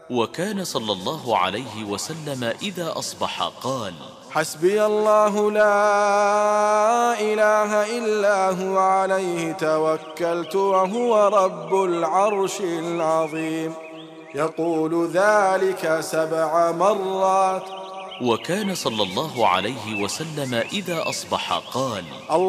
وكان صلى الله عليه وسلم إذا أصبح قال: حسبي الله لا إله إلا هو عليه توكلت وهو رب العرش العظيم. يقول ذلك 7 مرات. وكان صلى الله عليه وسلم إذا أصبح قال: